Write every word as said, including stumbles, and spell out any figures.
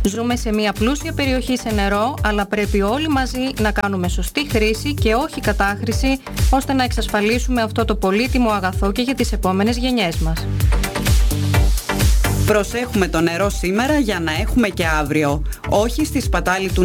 Ζούμε σε μια πλούσια περιοχή σε νερό, αλλά πρέπει όλοι μαζί να κάνουμε σωστή χρήση και όχι κατάχρηση, ώστε να εξασφαλίσουμε αυτό το πολύτιμο αγαθό και για τις επόμενες γενιές μας. Προσέχουμε το νερό σήμερα για να έχουμε και αύριο. Όχι στη σπατάλη του